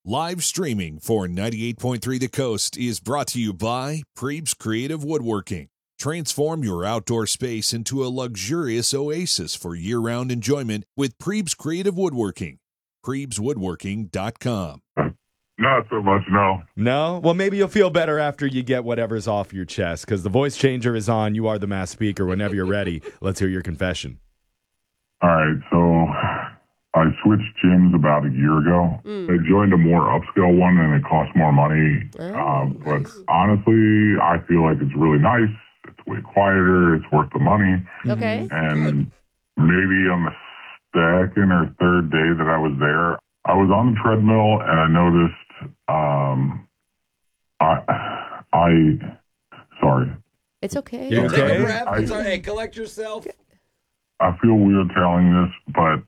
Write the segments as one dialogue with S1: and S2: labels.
S1: Live streaming for 98.3 The Coast is brought to you by Preeb's Creative Woodworking. Transform your outdoor space into a luxurious oasis for year-round enjoyment with Preeb's Creative Woodworking. PreebsWoodworking.com.
S2: Not so much, no.
S3: No? Well, maybe you'll feel better after you get whatever's off your chest, because the voice changer is on. You are the mass speaker. Whenever you're ready, let's hear your confession.
S2: All right, so I switched gyms about a year ago. I joined a more upscale one, and it costs more money. But honestly, I feel like it's really nice. It's way quieter. It's worth the money.
S4: Okay.
S2: And maybe on the second or third day that I was there, I was on the treadmill, and I noticed sorry.
S4: It's okay.
S3: You
S5: Take a
S3: okay?
S5: breath. It's all right. Collect yourself.
S2: I feel weird telling this, but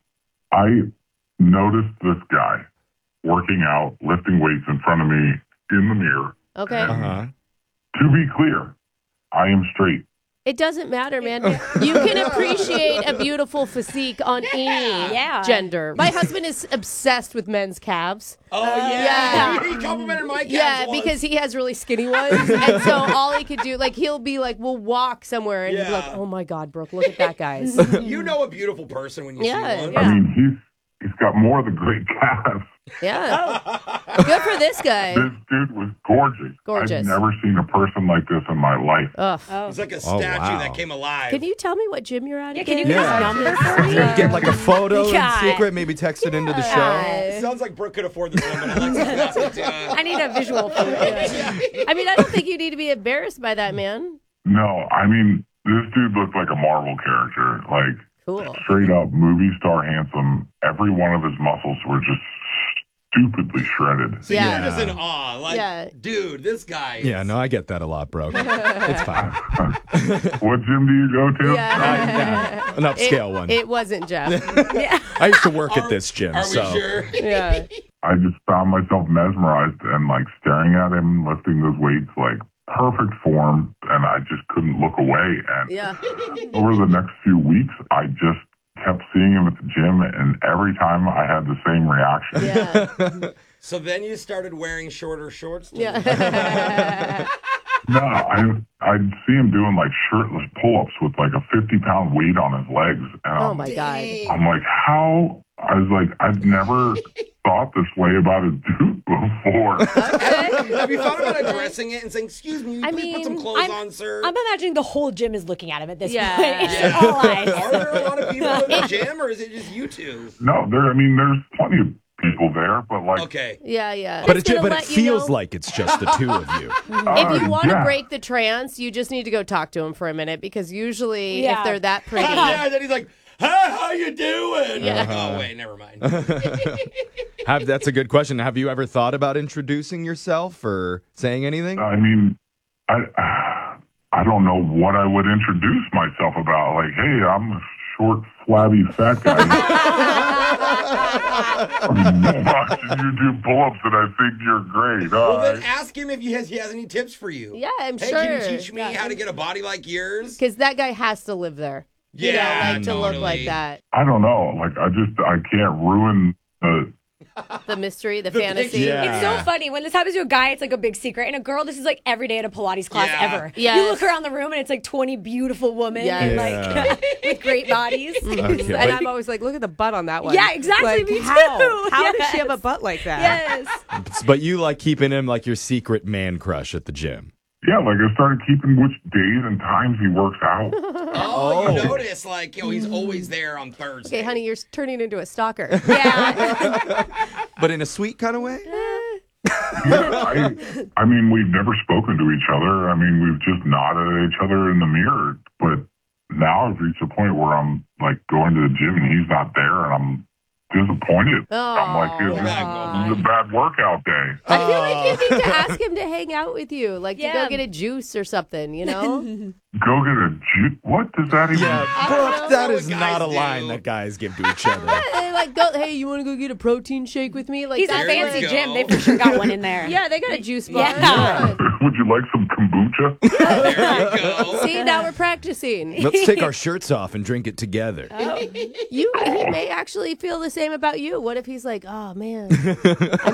S2: I noticed this guy working out, lifting weights in front of me in the mirror.
S4: Okay.
S3: Uh-huh.
S2: To be clear, I am straight.
S4: It doesn't matter, man. You can appreciate a beautiful physique on any gender. My husband is obsessed with men's calves.
S5: Oh, yeah. He complimented my calves
S4: Yeah,
S5: once.
S4: because he has really skinny ones. And so all he could do, like, he'll be like, we'll walk somewhere and he'll be like,
S5: Yeah.
S4: oh my God, Brooke, look at that, guys.
S5: You know a beautiful person when you
S4: Yeah,
S5: see one.
S4: yeah.
S2: I mean, he's got more of the great calves.
S4: Yeah. Good for this guy.
S2: This dude was gorgeous.
S4: Gorgeous.
S2: I've never seen a person like this in my life.
S4: Ugh.
S5: He's like a
S3: Oh,
S5: statue
S3: wow.
S5: that came alive.
S4: Can you tell me what gym you're at?
S6: Yeah, can you
S4: again?
S6: give us a number for me?
S3: Get like a photo in
S6: God.
S3: secret, maybe text it into the show.
S5: It sounds like Brooke could afford this one, but Alexa to,
S6: I need a visual for it.
S4: I mean, I don't think you need to be embarrassed by that, man.
S2: No, I mean, this dude looked like a Marvel character. Like,
S4: Cool.
S2: straight up movie star handsome. Every one of his muscles were just stupidly shredded.
S5: So
S4: Yeah.
S5: you're just in awe. Like,
S4: Yeah.
S5: dude, this guy is...
S3: Yeah, no, I get that a lot, bro. It's fine.
S2: What gym do you go to?
S4: Yeah.
S3: An upscale one.
S4: It wasn't Jeff.
S3: I used to work at this gym,
S5: Are we
S3: so.
S5: sure?
S4: Yeah.
S2: I just found myself mesmerized and like staring at him lifting those weights, like perfect form, and I just couldn't look away. And
S4: Yeah.
S2: over the next few weeks, I just kept seeing him at the gym, and every time I had the same reaction.
S4: Yeah.
S5: So then you started wearing shorter shorts? too?
S4: Yeah.
S2: No, I'd see him doing like shirtless pull-ups with like a 50-pound weight on his legs, and
S4: Oh my God.
S2: I'm like, how? I was like, I've never thought this way about a dude before.
S5: Have you thought about addressing it and saying, excuse me,
S4: I
S5: please put some
S4: mean,
S5: clothes on, sir?
S6: I'm imagining the whole gym is looking at him at this
S4: Yeah.
S6: point. It's
S4: Yeah.
S6: all eyes.
S5: Are there a lot of people in the gym, or is it just you two?
S2: No, there's plenty of people there, but like,
S5: Okay.
S4: Yeah, yeah.
S3: But
S4: Just
S3: it,
S4: gonna
S3: but it
S4: let you
S3: feels
S4: know,
S3: like it's just the two of you.
S4: if you want to
S2: yeah.
S4: break the trance, you just need to go talk to him for a minute, because usually
S6: Yeah.
S4: if they're that pretty,
S5: Yeah, and then he's like, hey, how you doing?
S4: Yeah.
S5: Oh, wait, never mind.
S3: That's a good question. Have you ever thought about introducing yourself or saying anything?
S2: I mean, I don't know what I would introduce myself about. Like, hey, I'm a short, flabby, fat guy. I'm watching you do pull-ups, and I think you're great. All
S5: Well, then
S2: right.
S5: ask him if he has any tips for you.
S4: yeah, I'm
S5: Hey,
S4: sure.
S5: can you teach me how to get a body like yours?
S4: Because that guy has to live there.
S5: Yeah,
S4: you know, like to look
S5: totally.
S4: like that.
S2: I don't know. Like, I can't ruin the.
S4: The mystery, the fantasy.
S5: picture.
S3: Yeah.
S6: It's so funny. When this happens to a guy, it's like a big secret. And a girl, this is like every day at a Pilates class
S5: Yeah.
S6: ever.
S4: Yes.
S6: You look around the room and it's like 20 beautiful women and
S3: Yeah.
S6: like with great bodies.
S3: Okay,
S4: And
S3: but-
S4: I'm always like, look at the butt on that one.
S6: Yeah, exactly,
S4: Like,
S6: me
S4: how?
S6: too.
S4: How does she
S6: Yes.
S4: have a butt like that?
S6: Yes.
S3: But you like keeping him like your secret man crush at the gym.
S2: Yeah, like I started keeping which days and times he works out.
S5: Oh, you notice, like, he's always there on Thursday.
S4: Okay, honey, you're turning into a stalker.
S6: Yeah.
S3: But in a sweet kind of way?
S2: Yeah, I mean, we've never spoken to each other. I mean, we've just nodded at each other in the mirror. But now I've reached a point where I'm like going to the gym and he's not there, and I'm disappointed. I'm like, this is a bad workout day.
S4: I feel like you need to ask him to hang out with you, like to
S6: Yeah.
S4: go get a juice or something, you know?
S2: Go get a what does that even?
S3: Brooke, that is
S5: what
S3: not
S5: guys
S3: a line
S5: do.
S3: that guys give to each other.
S4: Like, go, hey, you want to go get a protein shake with me? Like,
S6: He's a
S4: that's
S5: There you
S6: fancy
S5: go.
S6: gym. They for sure got one in there.
S4: Yeah, they got a juice bar.
S6: Yeah.
S2: Would you like some kombucha?
S5: There you go.
S4: See, now we're practicing.
S3: Let's take our shirts off and drink it together.
S4: He may actually feel the same about you. What if he's like, oh man,